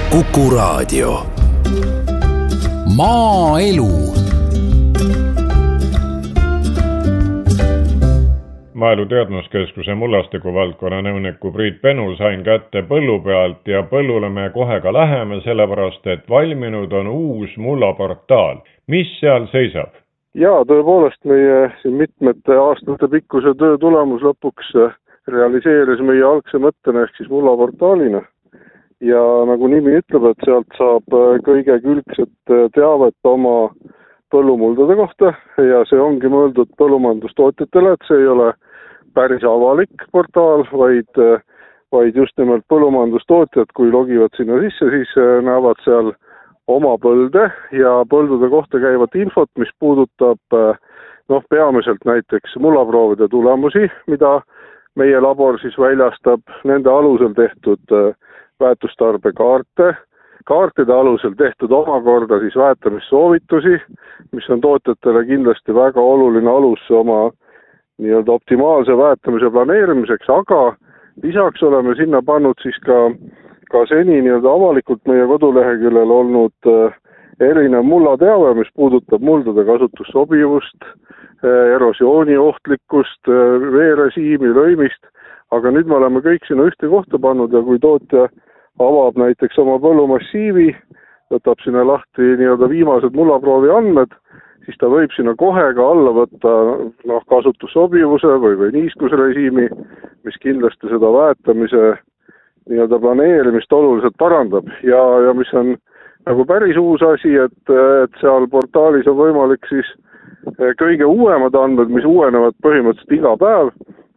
Kuku Raadio. Maaelu. Maaelu Teadmuskeskuse mullastiku valdkonna nõuniku Priit Penu sain kätte põllu pealt ja põllule me kohe ka läheme, sellepärast et valminud on uus mullaportaal. Mis seal seisab? Jaa, tõepoolest meie siin mitmete aastate pikkuse töö tulemus lõpuks realiseeris meie algse mõttena ehk siis mullaportaalina. Ja nagu nimi ütleb, et sealt saab kõige külgset teavet oma põllumuldade kohta ja see ongi mõeldud põllumajandustootjatele, et see ei ole päris avalik portaal, vaid just nimelt põllumajandustootjad, kui logivad sinna sisse, siis näevad seal oma põlde ja põldude kohta käivat infot, mis puudutab peamiselt näiteks mullaproovide tulemusi, mida meie labor siis väljastab nende alusel tehtud väetustarbekaarte, kaartide alusel tehtud omakorda siis väetamissoovitusi, mis on tootjatele kindlasti väga oluline alus oma nii-öelda optimaalse väetamise planeerimiseks, aga lisaks oleme sinna pannud siis ka seni nii-öelda avalikult meie koduleheküljel olnud erinev mullateave, mis puudutab muldade kasutussobivust, erosiooni ohtlikkust, veerežiimi, lõimist, aga nüüd me oleme kõik sinna ühte kohta pannud ja kui tootja avab näiteks oma põllumassiivi, võtab sinna lahti nii-öelda viimased mullaproovi andmed, siis ta võib sinna kohe ka alla võtta kasutussobivuse või niiskusrežiimi, mis kindlasti seda väetamise nii-öelda planeerimist oluliselt parandab. Ja mis on nagu päris uus asi, et seal portaalis on võimalik siis kõige uuemad andmed, mis uuenevad põhimõtteliselt iga päev,